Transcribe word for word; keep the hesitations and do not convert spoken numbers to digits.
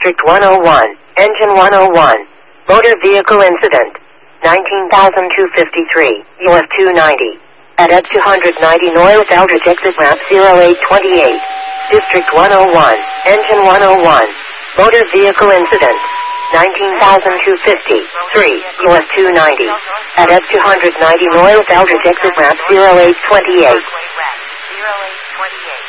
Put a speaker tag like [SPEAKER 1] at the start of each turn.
[SPEAKER 1] District one oh one, Engine one oh one. Motor vehicle incident. nineteen thousand two hundred fifty-three, U S two ninety. At E D two ninety North Eldridge exit ramp zero eight twenty-eight. District one oh one, Engine one oh one. Motor vehicle incident. nineteen thousand two hundred fifty-three, U S two ninety. At E D two ninety North Eldridge exit ramp zero eight twenty-eight.